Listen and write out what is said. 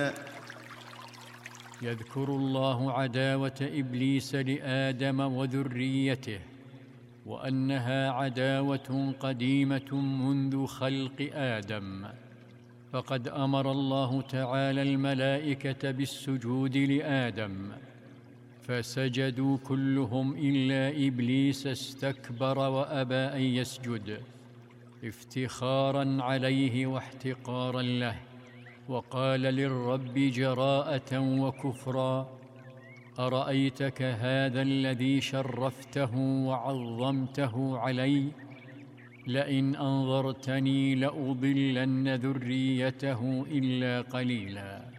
يذكر الله عداوة إبليس لآدم وذريته، وأنها عداوة قديمة منذ خلق آدم. فقد أمر الله تعالى الملائكة بالسجود لآدم، فسجدوا كلهم إلا إبليس استكبر وأبى أن يسجد افتخاراً عليه واحتقاراً له، وقال للرب جراءة وكفراً: أرأيتك هذا الذي شرفته وعظمته علي؟ لئن أنظرتني لأضلن ذريته إلا قليلاً.